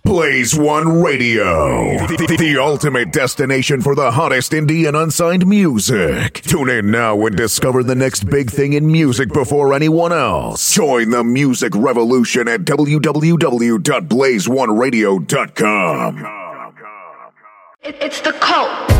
Blaze One Radio, the ultimate destination for the hottest indie and unsigned music. Tune in now and discover the next big thing in music before anyone else. Join the music revolution at www.blazeoneradio.com. It's the cult.